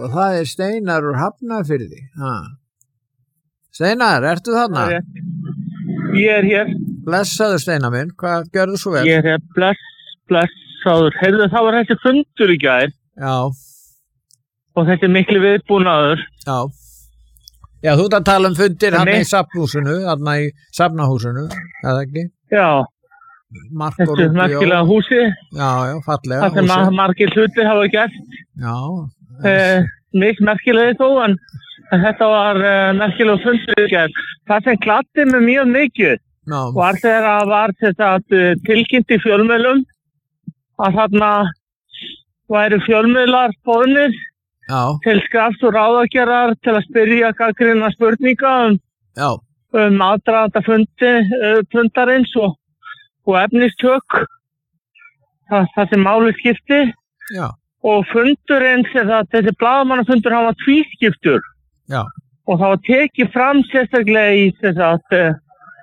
og það Steinar úr Hafnarfirði. Steinar, ertu þarna? Ég hér. Blessaður Steinar minn, hvað gjörðu svo vel? Ég hér, blessaður. Heyrðu, það var þessi fundur í gær. Já. Og þetta miklu viðbúnaður. Já. Já, þú ert að tala fundir hann í safnahúsinu, þarna í safnahúsinu, eða ekki? Já. Þetta er merkilega húsi. Já, fallega húsi. Það sem margir hluti hafa gert. Já. Mikið merkilega þó, en þetta var merkilega fundur í gær. Það sem gladdi mig mjög mikið var þegar að var þetta tilkynnt í fjölmiðlum að þarna væru fjölmiðlar boðnir til skrafs og ráðagerðar til að spyrja gagnrýna spurninga aðdraganda fundarins og efnistök það sem máli skipti og fundurinn þessi blaðamannafundur hann var tvískiptur og það var tekið fram sérstaklega í þess að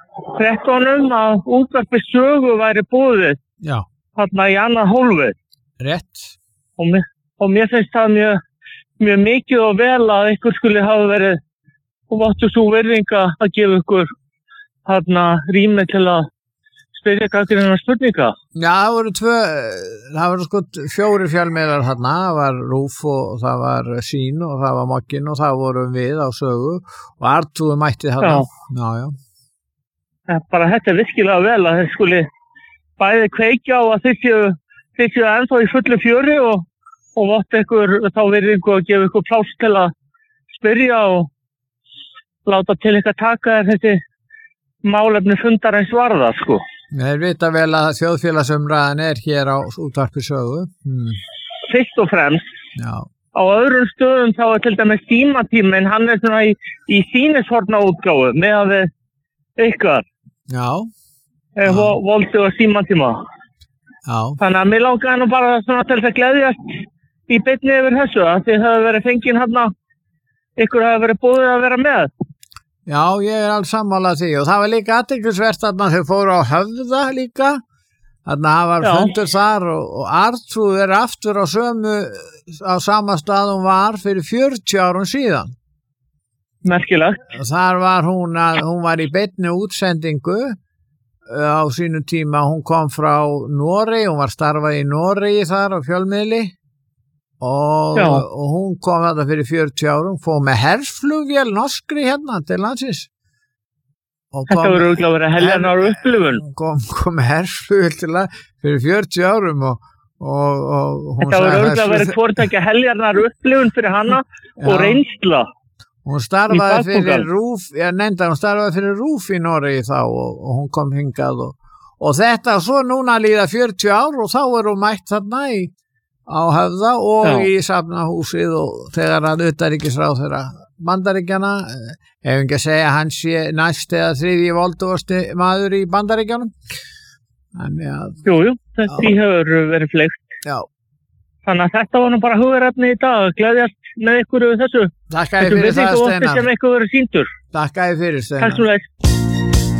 13 að útvarpi sögu væri búið þarna í annað hólfið. Rétt. Og mér finnst það mjög mikið og vel að ykkur skulle hafa verið og váttu svo virðinga að gefa ykkur þarna rými til að spyrja gagnrýna spurninga. Já, það voru sko 4 fjölmiðlar þarna, það var RÚV og það var Sýn og það var Mogginn og það vorum við á sögu og Artúr mætti þarna. Já. Bara þetta virkilega vel að þeir skuli bæði kveikja á að þeir séu ennþá í fullu fjöri og vott ykkur þá virðingu að gefa ykkur pláss til að spyrja og láta til ykkur taka þessi málefni fundarins varða, sko. Þeir vita vel að þjóðfélagsumræðan er hér á útvarpi sögu. Fyrst og fremst. Já. Á öðrum stöðum þá er til dæmis tímatíminn, hann er svona í sýnishorna útgáfu með að við ykkar. Já. Voldu og símatíma. Já. Þannig að mér langaði nú bara svona til að gleðjast í beinni yfir þessu að þið hafa verið fengin hérna, ykkur hafa verið búið að vera með. Já, ég er alls sammála því og það var líka athyglisvert að þau fóru á Höfða líka. Þannig að það var fundur þar og Artrúð er aftur á sama stað hún var fyrir 40 árum síðan. Merkilegt. Og þar var hún var í beinni útsendingu á sínum tíma, hún kom frá Noregi, hún var starfað í Noregi þar á fjölmiðli og hún kom þetta fyrir 40 árum, fóð með herflugvél norskri hérna til landsins. Þetta voru auðvitað að vera heljarnar upplifun. Kom með herflugvél til fyrir 40 árum og hún þetta voru auðvitað að vera hvortækja heljarnar upplifun fyrir hana og reynsla. Hún starfaði fyrir RÚV, hún starfaði fyrir RÚV í Noregi þá og hún kom hingað og þetta svo núna líða 40 ár og þá hún mætt þarna á Höfða og í safnahúsið og þegar að utanríkisráðherra Bandaríkjanna, ef ekki að segja hann sé næst eða 3. voldugasti maður í Bandaríkjanum. Jú, þetta hefur verið fleygt. Já. Þannig að þetta var nú bara hugðarefni í dag að gleðjast með ykkur við þessu. Takk fyrir það, Steinar. Sem ykkur verið sýndur. Takk fyrir, Steinar. Takk svo leið.